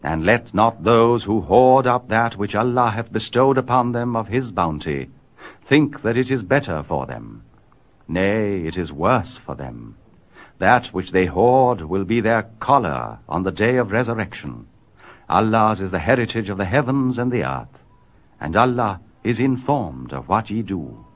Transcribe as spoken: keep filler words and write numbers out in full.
And let not those who hoard up that which Allah hath bestowed upon them of his bounty think that it is better for them. Nay, it is worse for them. That which they hoard will be their collar on the day of resurrection. Allah's is the heritage of the heavens and the earth, and Allah is informed of what ye do.